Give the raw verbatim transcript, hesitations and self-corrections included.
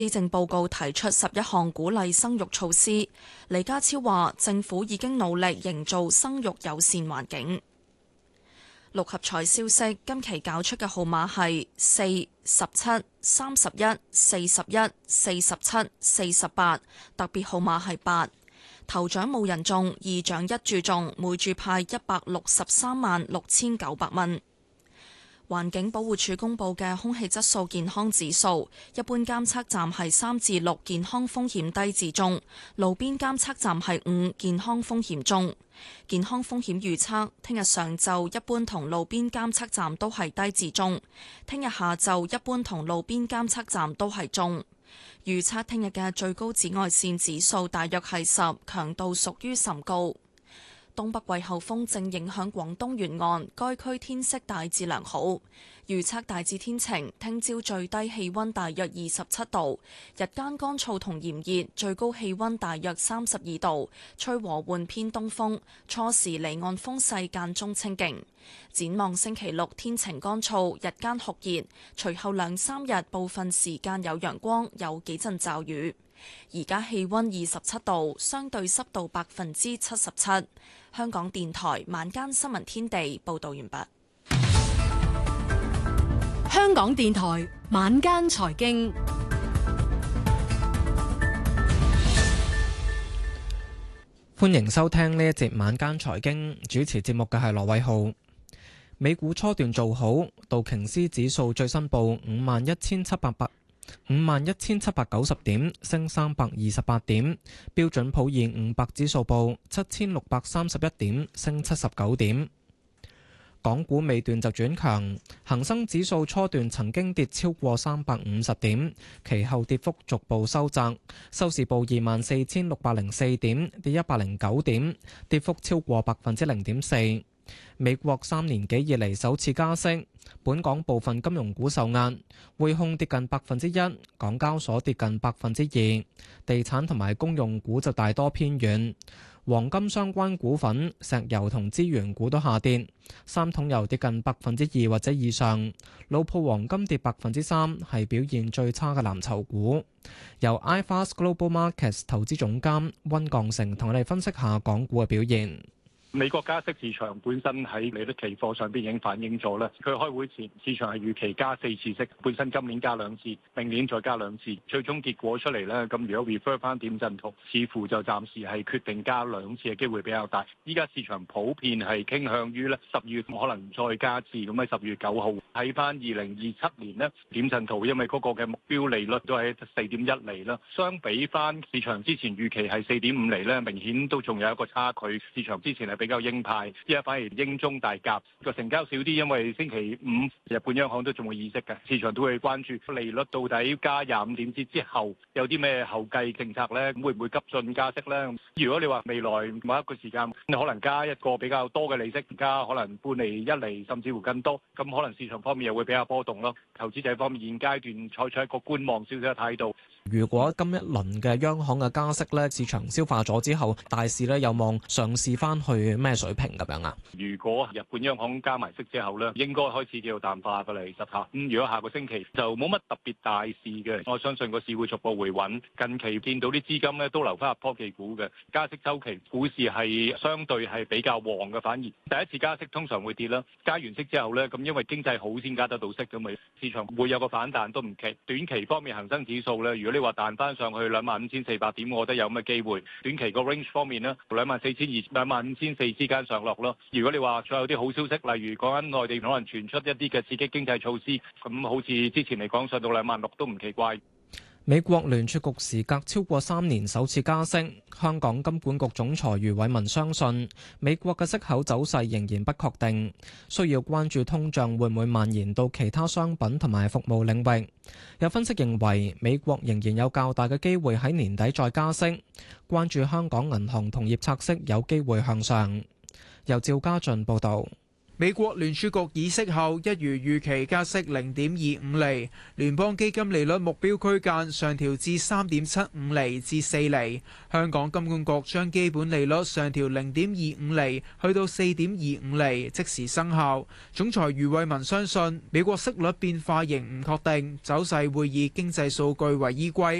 施政報告提出十一項鼓勵生育措施。李家超話，政府已經努力營造生育友善環境。六合彩消息，今期攪出嘅號碼係四、十七、三十一、四十一、四十七、四十八，特別號碼係八。頭獎冇人中，二獎一注中，每注派一百六十三萬六千九百蚊。環境保護署公布嘅空氣質素健康指數，一般監測站係三至六，健康風險低至中；路邊監測站係五，健康風險中。健康風險預測，聽日上晝一般同路邊監測站都係低至中，聽日下晝一般同路邊監測站都係中。預測聽日嘅最高紫外線指數大約係十，強度屬於甚高。東北季候風正影響廣東沿岸，該區天色大致良好。預測大致天晴，聽朝最低氣溫大約二十七度，日間乾燥同炎熱，最高氣溫大約三十二度，吹和緩偏東風，初時離岸風勢間中清勁。展望星期六天晴乾燥，日間酷熱，隨後兩三日部分時間有陽光，有幾陣驟雨。而家氣溫二十七度，相對濕度百分之七十七。香港電台晚間新聞天地報道完畢。 香港電台晚間財經， 歡迎收聽呢一節晚間財經，主持節目嘅係羅偉浩。美股初段做好，道瓊斯指數最新報五萬一千七百八。五萬一千七百九十點，升三百二十八點。標準普爾五百指數報七千六百三十一點，升七十九點。港股尾段就轉強，恒生指數初段曾經跌超過三百五十點，其後跌幅逐步收窄，收市報二萬四千六百零四點，跌一百零九點，跌幅超過百分之零點四。美國三年幾以嚟首次加息，本港部分金融股受壓，匯控跌近百分之一，港交所跌近百分之二，地產同埋公用股就大多偏軟，黃金相關股份、石油同資源股都下跌，三桶油跌近百分之二或者以上，老鋪黃金跌百分之三，係表現最差嘅藍籌股。由 iFast Global Markets 投資總監溫鋼成同我哋分析下港股嘅表現。 美國加息市場本身喺利率期貨上邊已經反映咗啦。佢開會前市場係預期加四次息，本身今年加兩次，明年再加兩次。最終結果出嚟咧，咁如果 refer 翻點陣圖，似乎就暫時係決定加兩次嘅機會比較大。依家市場普遍係傾向於咧十月可能再加次，咁喺十月九號睇翻二零二七年呢點陣圖，因為嗰個嘅目標利率都係四點一厘啦。相比翻市場之前預期係四點五厘咧，明顯都仲有一個差距。市場之前係比較鷹派，依家反而鷹中大鴿，個成交少啲，因為星期五日本央行都仲會議息嘅，市場都會關注利率到底加廿五點子之後有啲咩後繼政策咧，會唔會急進加息咧？如果你話未來某一個時間可能加一個比較多嘅利息，加可能半厘、一厘，甚至乎更多，咁可能市場方面又會比較波動咯。投資者方面現階段採取一個觀望少少嘅態度。 如果今一輪嘅央行嘅加息咧，市場消化咗之後，大市咧有望上試翻去咩水平咁樣啊？ 如果日本央行加埋息之後咧，應該開始叫淡化嘅啦，其實嚇。咁如果下個星期就冇乜特別大事嘅，我相信個市會逐步回穩。近期見到啲資金咧都流翻入科技股嘅，加息週期股市係相對係比較旺嘅，反而第一次加息通常會跌啦。加完息之後咧，咁因為經濟好先加得到息咁咪，市場會有個反彈都唔奇。短期方面恒生指數咧，如果你話彈翻上去兩萬五千四百點，我覺得有咁嘅機會。短期個 range 方面呢，兩萬四千二、兩萬五千四之間上落咯。如果你話再有啲好消息，例如講緊內地可能傳出一啲嘅刺激經濟措施，咁好似之前嚟講上到兩萬六都唔奇怪。 美國聯儲局時隔超過三年首次加息，香港金管局總裁余偉文相信美國嘅息口走勢仍然不確定，需要關注通脹會唔會蔓延到其他商品同埋服務領域。有分析認為美國仍然有較大嘅機會喺年底再加息，關注香港銀行同業拆息有機會向上。由趙家俊報導。 美國聯儲局議息後一如預期加息零點二五厘，聯邦基金利率目標區間上調至三點七五厘至四厘。香港金管局將基本利率上調零點二五厘去到四點二五厘，即時生效。總裁余偉文相信美國息率變化仍唔確定，走勢會以經濟數據為依歸。